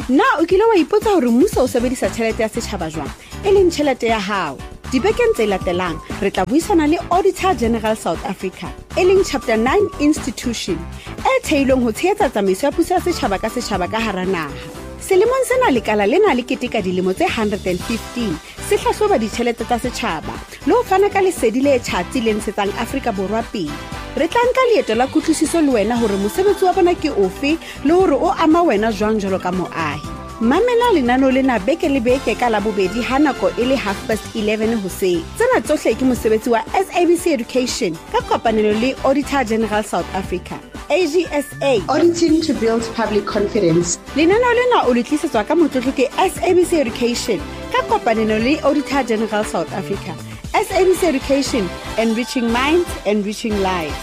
Na o kile wa ipotsa hore mmuso o sebedisa tjhelete ya setjhaba jwang? E leng tjhelete ya hao. Dibekeng tse latelang, re tla buisana le Auditor General South Africa, e leng Chapter 9 institution, e theilweng ho tshehetsa tsamaiso ya puso ya setjhaba ka hara naha. Selemong sena lekala lena le keteka dilemo tse 115 se hlahloba ditjhelete tsa setjhaba le ho fana ka lesedi le tjhatsi le ntshetsang Afrika Borwa pele. Re tla nka leeto la kutlwisiso le wena hore mosebetsi wa bona ke ofe le hore o ama wena jwang jwalo ka moahi. Mamela lenano lena beke le beke ka labobedi ha nako e le 11:30 hoseng. Tsena tsohle ke mosebetsi wa SABC Education ka kopanelo le Auditor General South Africa. AGSA, Auditing to build public confidence. Lenano lena o le tlisetswa ka motlotlo ke SABC Education ka kopanelo le Auditor General South Africa. SABC Education, enriching minds, enriching lives.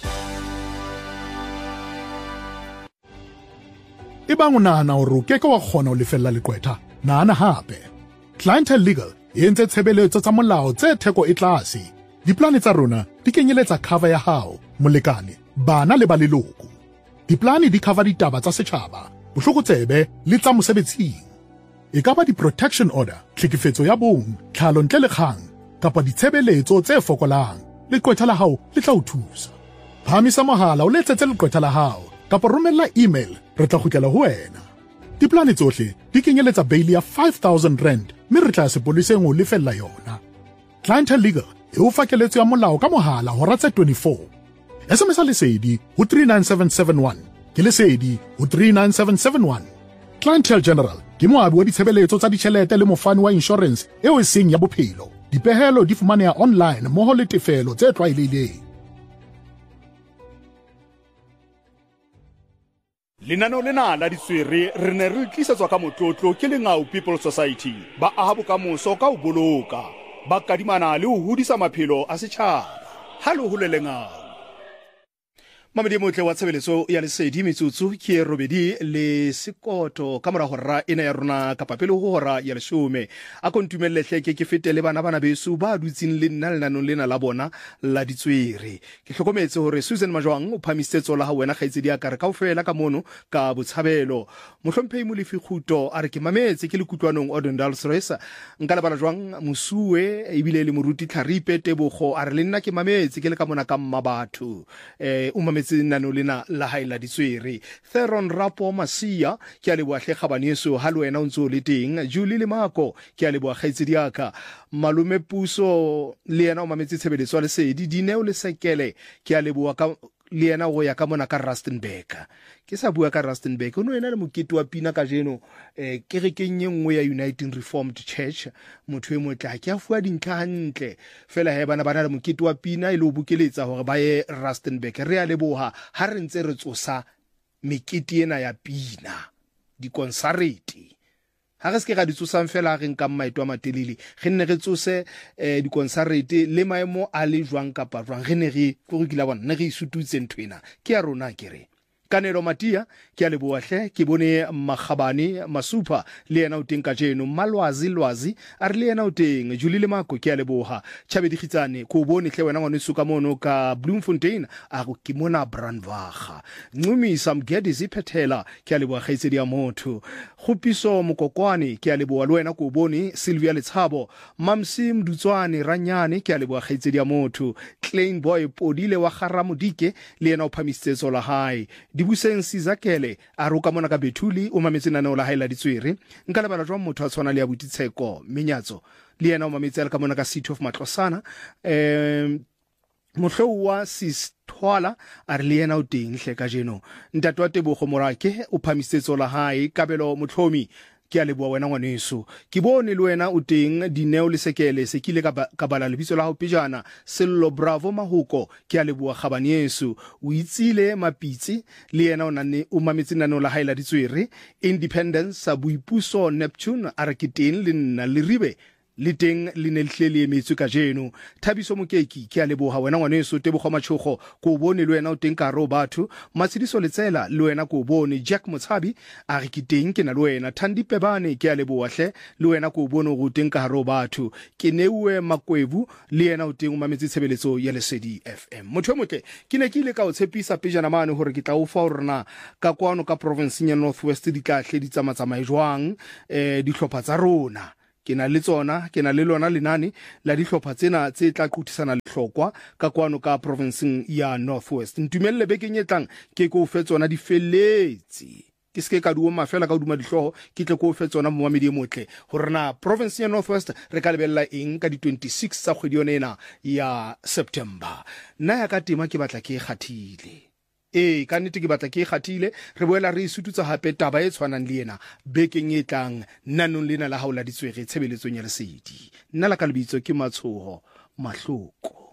Ebang o nahana hore o keke wa kgona ho lefella leqwetha, nahana hape. Clientele Legal e entse tshebeletso tsa molao tse theko e tlase. Diplane tsa rona di kenyeletsa cover ya hao, molekane, bana le ba leloko. Diplane di cover ditaba tsa setjhaba, bohlokotsebe le tsa mosebetsing. E ka ba di-protection order, tlhekefetso ya bong, tlhalo ntle le kgang, kapa ditshebeletso tse fokolang. Leqwetha la hao le tla o thusa. Phamisa mohala o letsetse leqwetha la hao, kapa romella email, re tla kgutlela ho wena. Diplane tsohle di kenyeletsa bail ya 5,000 rand, mme re tla sepoleseng ho lefella yona. Clientele Legal e o fa keletso ya molao ka mohala hora tse 24. SMS lesedi ho 39771, ke lesedi ho 39771. Clientele General ke moabi wa ditshebeletso tsa ditjhelete le mofani wa insurance eo e seng ya bophelo. Dipehelo di fumaneha online mmoho le tefelo tse tlwaelehileng. Lenaneo lena la ditswere re ne re tlisetswa ka motlotlo ke Lengau People Society ba aha bokamoso ka ho boloka ba kadimana le ho hodisa maphelo a setjhaba. Halo ho Lengau. Mamedi motle wa tshebeletso ya lesedi metsotso ke robedi le sekoto ka mora hora ena ya rona ka papelo ho hora ya leshome. A kontumelle hleke ke fetele bana beso ba dutsing le nna lenanong lena la bona la ditswere. Ke hlokometse hore Susan Majwang o phamisitse la ha wena kgaitsedi ya kare kaofela ka mono ka botshabelo. Mohlomphehi Molefi Khuto a re ke mametse ke le kutlwanong Odendal Sresa nka le bana jwang Mosuwe ebile le moruti Tlharipe Tebogo a re le nna ke mametse ke le ka mona ka mmabatho nano lena la haela ditswere. Theron Rapo Masia ke a leboa hle kgabaneso ha le wena o ntse le teng. Julie le Mako ke a leboa kgaitsedi ya ka. Malume Puso le yena o mametse tshebeletso le sedi Dineo le Sekele ke a leboa ka le yena go ya ka mona ka Rustenburg. Ke sa bua ka Rustenburg o no ena le mokete wa pina ka jeno ke re ke nngwe ya United Reformed Church motho e motla ke a fua dintlha hantle fela he bana le mokete wa pina ile o bukeletsa hore ba ye Rustenburg. Re a leboha ha re ntse re tsosa mekete ena ya pina di konsarete ha re se ke ga ditsosang fela re nka maeto a matelele ge nne re tsose di konsarete le maemo a le jwang kapa jwang ge ne re go gila bona ne re isututse nthwena ke ya rona kere Kanelo Matia ke a leboa hle ke bone Magabane Masupa le yena o teng ka jeno Lwazi a re le yena o teng Julie le Mako ke a leboha Thabedi Khitsane ko bone hle wena ngwane suka mono ka Bloemfontein a go ke mona Brandwaga Ncumi Samgedi Ziphethela ke a leboa khaitsedi ya motho Khupiso Mokokwane ke a leboa le wena ko bone Sylvia Letshabo Mamsi Mdutswane Ranyane ke a leboa khaitsedi ya motho Klein Boy Podile wa Garamodike le yena o phamisitse la hae Dibuseng Sizakele a roka mona ka Bethuli o mametse nanao la haela ditswere nka le bana jwa motho a tshwana le ya Botitsheko Menyatso le yena o mametse ka mona ka City of Matlosana Mohlowa wa Sistwala a re le yena o teng hle ka jeno ntate wa Tebogo Morake o phamisitse la hae Kabelo Motlhomi ke a leboa wena ngwaneso ke bone le wena o teng Dineo le Sekele se kile ka bala lebitso la ho pejana Sello Bravo Mahuko ke a leboa Kgabaneso o itsile Mapitsi le yena o mametse nano la haela ditswere Independence sa Boipuso Neptune a re ke teng le nna le ribe le teng le ne le le emetswe ka jeno. Thabiso Mokeki ke a leboha wena ngwaneso Tebogo Matshogo ko bone le wena o teng ka ro batho Matshidiso Letsela le wena ko bone Jack Motshabi a re ke teng ke na le wena Thandi Pebane ke a leboha hle le wena ko bone go teng ka ro batho ke Neuwe Makwevu le yena o teng o mametse tshebeletso ya Lesedi FM. Motho e motle ke ne ke ile ka o tshepisa pejana mane hore ke tla o fa rona ka kwano ka province ya North West di ka hle di tsamatsamai jwang dihlopha tsa rona. Ke na le lona lenane la dihlopha tsena tse tla quthisana le hlokwa ka kwano ka province ya North West. Ntumelle bekeng e tlang ke go fe tsona di feletse ke se ka duo mafela ka duma dihloho ke tle go fe tsona moamedi motle hore na province ya North West re ka lebella eng ka di 26 tsa kgwedi yona ya September. Nna ya ka tema ke batla ke kgathile ka nnete ke batla ke kgathile re boela re isututsa hape taba e tshwanang le yena bekeng e tlang nanong lena la haola ditswere tshebeletsong ya Lesedi. Nna la ka lebitso ke Matshoho Mahloko.